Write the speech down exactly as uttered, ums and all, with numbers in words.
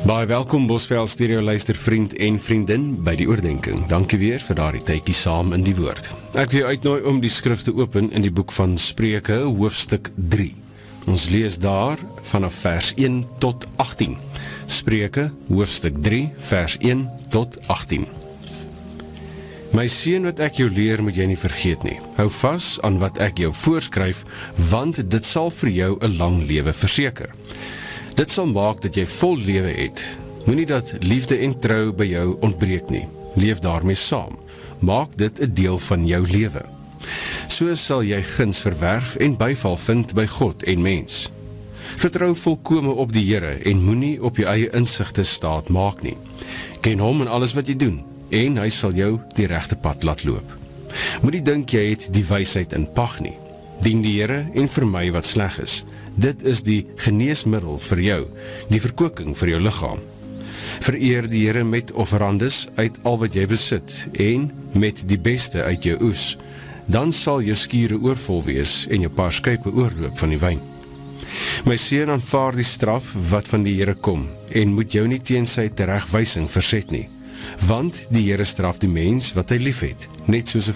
Baie welkom Bosveld Stereo luister vriend en vriendin by die oordenking. Dankie weer vir daardie tydjie saam in die woord. Ek wil jou uitnooi om die skrif te open in die boek van Spreuke, hoofstuk drie. Ons lees daar vanaf vers een tot agttien. Spreuke, hoofstuk drie, vers een tot agttien. My seun, wat ek jou leer, moet jy nie vergeet nie. Hou vas aan wat ek jou voorskryf, want dit sal vir jou 'n lang lewe verseker. Dit sal maak dat jy vol lewe het. Moenie dat liefde en trou by jou ontbreek nie. Leef daarmee saam. Maak dit 'n deel van jou lewe. So sal jy guns verwerf en byval vind by God en mens. Vertrou volkome op die Here en moenie op jou eie insigte staat maak nie. Ken hom in alles wat jy doen en hy sal jou die regte pad laat loop. Moenie dink jy het die wysheid in pag nie. Dien die Here en vermy wat sleg is. Dit is die geneesmiddel vir jou, die verkoeking vir jou liggaam. Vereer die Here met offerandes uit al wat jy besit en met die beste uit jou oes. Dan sal jou skure oorvol wees en jou paar skype oorloop van die wyn. My seun, aanvaar die straf wat van die Here kom en moet jou nie teen sy teregwysing verset nie. Want die Here straf die mens wat hy liefhet, net soos 'n